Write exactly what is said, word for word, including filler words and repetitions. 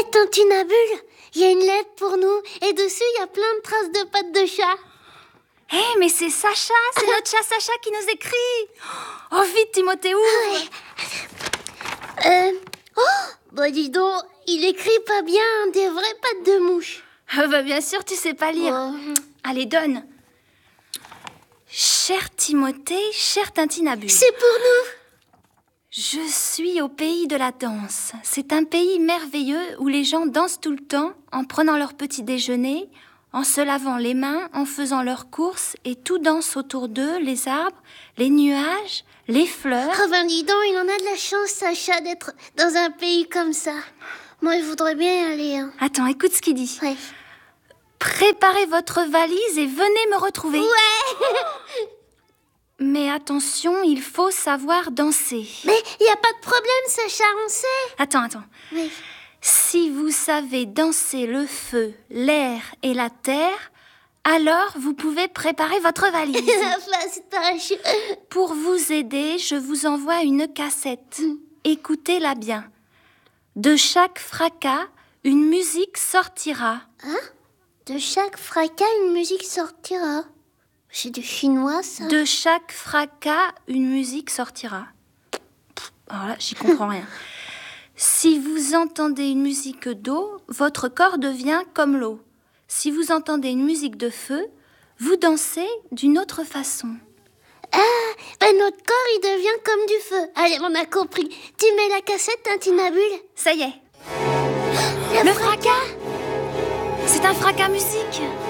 Tintinabule, il y a une lettre pour nous et dessus il y a plein de traces de pattes de chat. Hé, hey, mais c'est Sacha, c'est notre chat Sacha qui nous écrit. Oh, vite Timothée, ouvre. Euh... Oh, bah dis donc, il écrit pas bien, des vraies pattes de mouche. Ah bah bien sûr, tu sais pas lire. Oh. Allez, donne. Cher Timothée, cher Tintinabule. C'est pour nous. Je suis au pays de la danse. C'est un pays merveilleux où les gens dansent tout le temps en prenant leur petit déjeuner, en se lavant les mains, en faisant leurs courses et tout danse autour d'eux, les arbres, les nuages, les fleurs. Oh ben dis donc, il en a de la chance, Sacha, d'être dans un pays comme ça. Moi, je voudrais bien y aller. Hein. Attends, écoute ce qu'il dit. Ouais. Préparez votre valise et venez me retrouver. Ouais. Mais attention, il faut savoir danser. Mais il n'y a pas de problème, Sacha, on sait. Attends, attends. Oui. Si vous savez danser le feu, l'air et la terre, alors vous pouvez préparer votre valise. Pour vous aider, je vous envoie une cassette. Mm. Écoutez-la bien. De chaque fracas, une musique sortira. Hein? De chaque fracas, une musique sortira. C'est du chinois, ça? De chaque fracas, une musique sortira. Alors là, j'y comprends rien. Si vous entendez une musique d'eau, votre corps devient comme l'eau. Si vous entendez une musique de feu, vous dansez d'une autre façon. Ah, ben notre corps, il devient comme du feu. Allez, on a compris. Tu mets la cassette, Tintinabule? Ça y est. Le, Le fracas, fracas. C'est un fracas musique.